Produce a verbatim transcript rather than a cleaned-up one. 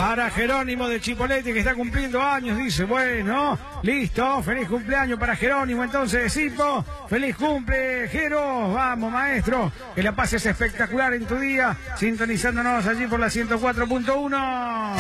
Para Jerónimo de Chipolete, que está cumpliendo años, dice, bueno, listo, feliz cumpleaños para Jerónimo, entonces, Sipo, feliz cumple, Jero, vamos, maestro, que la pases espectacular en tu día, sintonizándonos allí por la ciento cuatro punto uno.